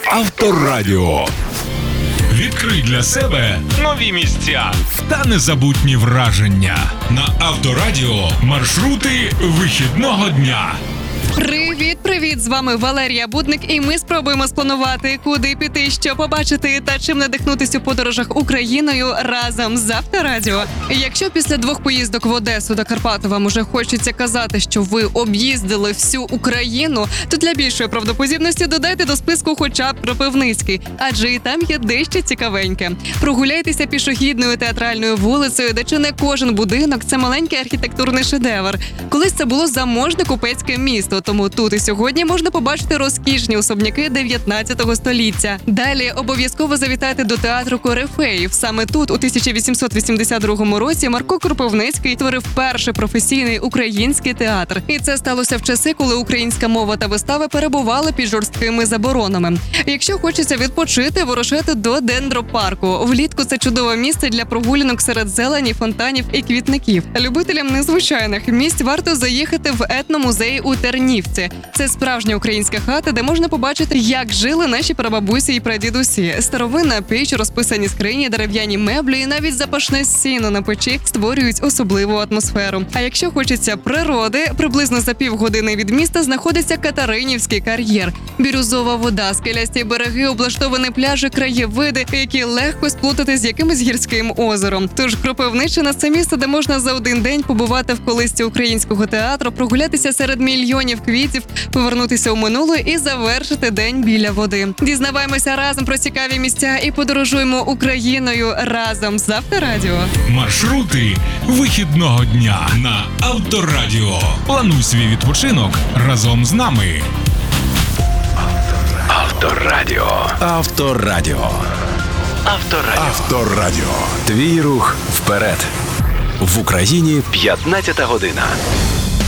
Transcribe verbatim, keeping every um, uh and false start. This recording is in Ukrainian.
Авторадіо. Відкрий для себе нові місця та незабутні враження. На Авторадіо маршрути вихідного дня. Привіт, привіт! З вами Валерія Будник, і ми спробуємо спланувати, куди піти, що побачити та чим надихнутись у подорожах Україною разом з Авторадіо. Якщо після двох поїздок в Одесу до Карпат вам уже хочеться казати, що ви об'їздили всю Україну, то для більшої правдоподібності додайте до списку хоча б Кропивницький, адже і там є дещо цікавеньке. Прогуляйтеся пішохідною театральною вулицею, де чи не кожен будинок – це маленький архітектурний шедевр. Колись це було заможне купецьке місто, тому тут і сьогодні можна побачити розкішні особняки дев'ятнадцятого століття. Далі обов'язково завітайте до театру Корифеїв. Саме тут у тисяча вісімсот вісімдесят другому році Марко Кропивницький створив перший професійний український театр. І це сталося в часи, коли українська мова та вистави перебували під жорсткими заборонами. Якщо хочеться відпочити, вирушайте до Дендропарку. Влітку це чудове місце для прогулянок серед зелені, фонтанів і квітників. Любителям незвичайних місць варто заїхати в етномузей у Тернівці. Це справжня українська хата, де можна побачити, як жили наші прабабусі і прадідусі. Старовинна піч, розписані скрині, дерев'яні меблі і навіть запашне сіно на печі створюють особливу атмосферу. А якщо хочеться природи, приблизно за півгодини від міста знаходиться Катеринівський кар'єр. Бірюзова вода, скелясті береги, облаштовані пляжі, краєвиди, які легко сплутати з якимось гірським озером. Тож Кропивниччина – це місце, де можна за один день побувати в колисці українського театру, прогулятися серед мільйонів квітів, повернутися у минуле і завершити день біля води. Дізнаваємося разом про цікаві місця і подорожуємо Україною разом з Авторадіо. Маршрути вихідного дня на Авторадіо. Плануй свій відпочинок разом з нами. Авторадіо. Авторадіо. Авторадіо. Авторадіо. Твій рух вперед. В Україні п'ятнадцята година.